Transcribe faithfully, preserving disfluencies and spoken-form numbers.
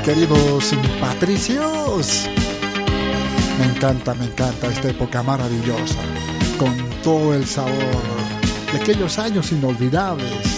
queridos patricios. Me encanta, me encanta esta época maravillosa, con todo el sabor de aquellos años inolvidables.